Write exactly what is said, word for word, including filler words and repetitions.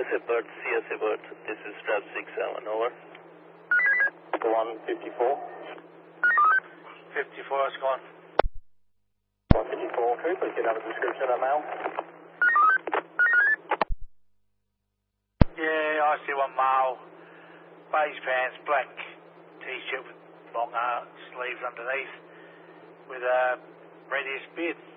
S A Bird, C S A Bird, this is Strap six seven, over. one fifty-four. fifty-four, it's gone. one fifty-four, Cooper, can you have a description of that male? Yeah, I see one male, beige pants, black t-shirt with long uh, sleeves underneath, with a reddish beard.